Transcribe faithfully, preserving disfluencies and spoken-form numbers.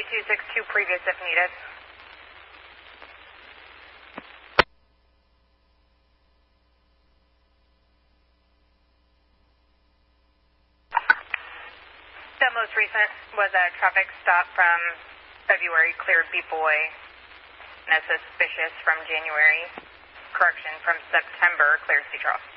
two six two previous if needed. The most recent was a traffic stop from February, cleared B-Boy, and a suspicious from January. Correction, from September, cleared C-Trough.